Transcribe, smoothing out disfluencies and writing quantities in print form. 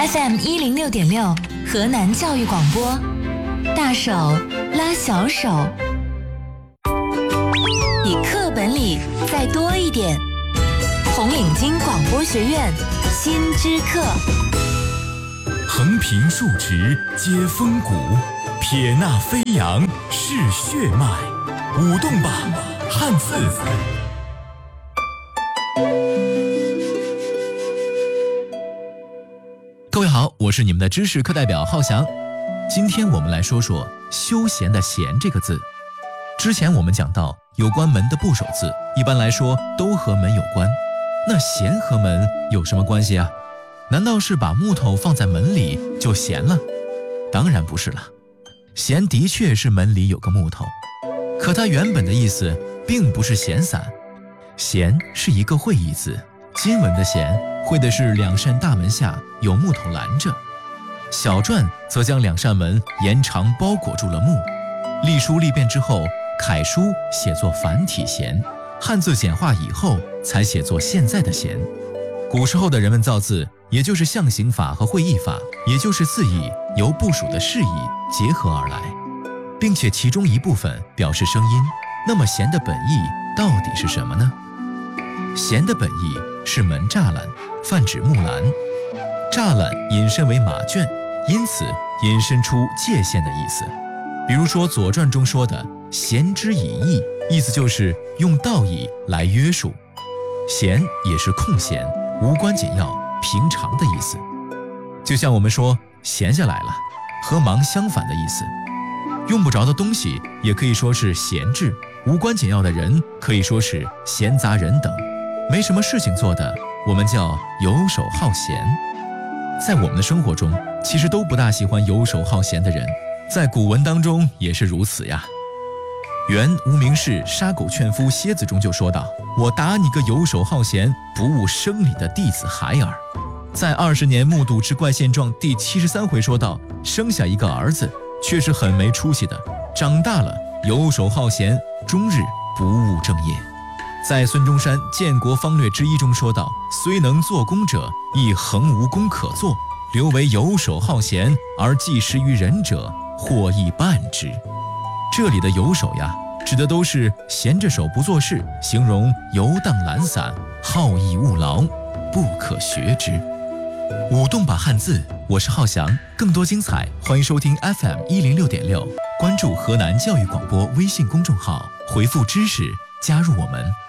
FM106.6河南教育广播，大手拉小手，比课本里再多一点。红领巾广播学院新知课， 横平竖直接风骨，撇捺飞扬是血脉，舞动吧汉字。各位好，我是你们的知识课代表浩翔。今天我们来说说休闲的闲这个字。之前我们讲到有关门的部首字，一般来说都和门有关。那闲和门有什么关系啊？难道是把木头放在门里就闲了？当然不是了。闲的确是门里有个木头，可它原本的意思并不是闲散。闲是一个会意字，金文的闲会的是两扇大门下有木头拦着，小篆则将两扇门延长包裹住了木。隶书隶变之后，楷书写作繁体闲，汉字简化以后才写作现在的闲。古时候的人们造字，也就是象形法和会意法，也就是字义由部首的释义结合而来，并且其中一部分表示声音。那么闲的本意到底是什么呢？闲的本意是门栅栏，泛指木栏。栅栏引申为马圈，因此引申出界限的意思。比如说《左传》中说的闲之以义，意思就是用道义来约束。闲也是空闲、无关紧要、平常的意思。就像我们说闲下来了，和忙相反的意思。用不着的东西也可以说是闲置，无关紧要的人可以说是闲杂人等。没什么事情做的，我们叫游手好闲。在我们的生活中，其实都不大喜欢游手好闲的人，在古文当中也是如此呀。原无名氏杀狗劝夫蝎子中就说道：我打你个游手好闲、不务生理的弟子孩儿。在20年目睹之怪现状第73回说道：生下一个儿子，却是很没出息的，长大了游手好闲，终日不务正业。在孙中山《建国方略之一》中说道：虽能做工者，亦恒无功可做，留为游手好闲而济时于人者，或亦半之。这里的游手呀，指的都是闲着手不做事，形容游荡懒散、好逸恶劳，不可学之。舞动吧汉字，我是浩翔。更多精彩，欢迎收听 FM106.6，关注河南教育广播微信公众号，回复知识加入我们。